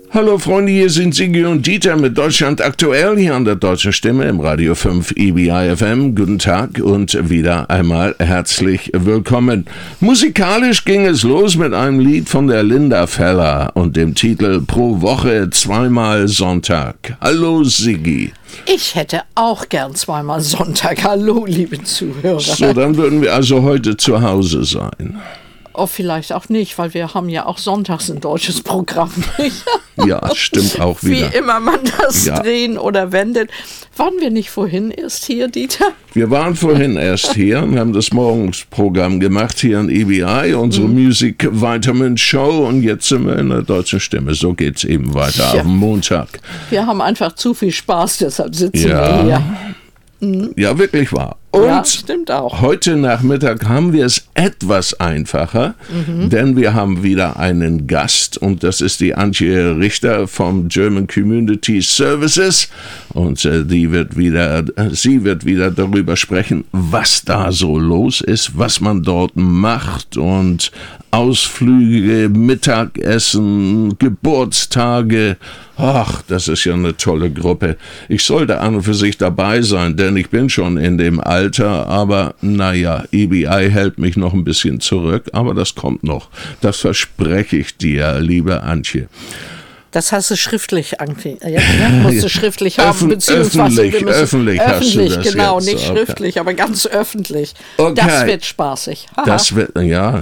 Hallo Freunde, hier sind Sigi und Dieter mit Deutschland aktuell hier an der Deutschen Stimme im Radio 5 EBI FM. Guten Tag und wieder einmal herzlich willkommen. Musikalisch ging es los mit einem Lied von der Linda Feller und dem Titel Pro Woche zweimal Sonntag. Hallo Sigi. Ich hätte auch gern zweimal Sonntag. Hallo, liebe Zuhörer. So, dann würden wir also heute zu Hause sein. Oh, vielleicht auch nicht, weil wir haben ja auch sonntags ein deutsches Programm. Ja, stimmt auch wieder. Wie immer man das drehen oder wendet. Waren wir nicht vorhin erst hier, Dieter? Wir waren vorhin erst hier und haben das Morgensprogramm gemacht hier in EBI, unsere Music Vitamin Show, und jetzt sind wir in der Deutschen Stimme. So geht's eben weiter am Montag. Wir haben einfach zu viel Spaß, deshalb sitzen wir hier. Ja, wirklich wahr. Und ja, stimmt auch. Heute Nachmittag haben wir es etwas einfacher, denn wir haben wieder einen Gast und das ist die Antje Richter vom German Community Services und sie wird wieder darüber sprechen, was da so los ist, was man dort macht und Ausflüge, Mittagessen, Geburtstage. Ach, das ist ja eine tolle Gruppe. Ich sollte an und für sich dabei sein, denn ich bin schon in dem Alter, aber naja, EBI hält mich noch ein bisschen zurück, aber das kommt noch. Das verspreche ich dir, liebe Antje. Das hast du schriftlich, musst du schriftlich haben, beziehungsweise öffentlich hast du das genau, jetzt. nicht schriftlich, aber ganz öffentlich. Okay. Das wird spaßig. Haha. Das wird,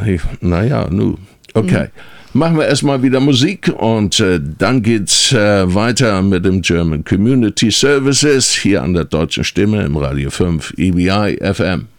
okay. Machen wir erstmal wieder Musik und dann geht's weiter mit dem German Community Services hier an der Deutschen Stimme im Radio 5 EBI FM.